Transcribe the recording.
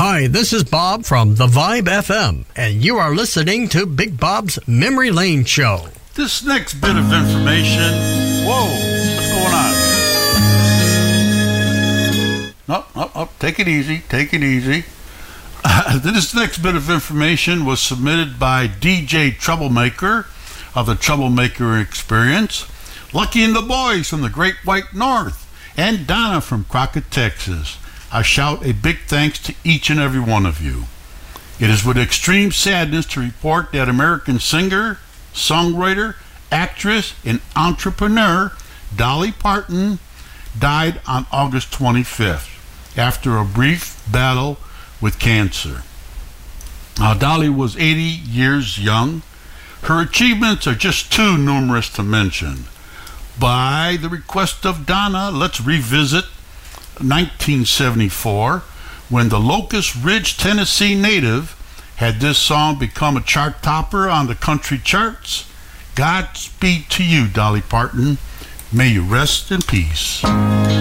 Hi, this is Bob from The Vibe FM, and you are listening to Big Bob's Memory Lane Show. This next bit of information... Whoa, what's going on? No, take it easy, This next bit of information was submitted by DJ Troublemaker of the Troublemaker Experience, Lucky and the Boys from the Great White North, and Donna from Crockett, Texas. I shout a big thanks to each and every one of you. It is with extreme sadness to report that American singer, songwriter, actress, and entrepreneur Dolly Parton died on August 25th after a brief battle with cancer. Now, Dolly was 80 years young. Her achievements are just too numerous to mention. By the request of Donna, let's revisit 1974, when the Locust Ridge, Tennessee native had this song become a chart topper on the country charts. Godspeed to you, Dolly Parton. May you rest in peace.